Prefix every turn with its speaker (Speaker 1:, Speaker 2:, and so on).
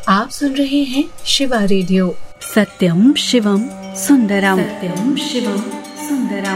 Speaker 1: आप सुन रहे हैं शिवा रेडियो।
Speaker 2: सत्यम शिवम सुंदरम। सत्यम शिवम सुंदरम।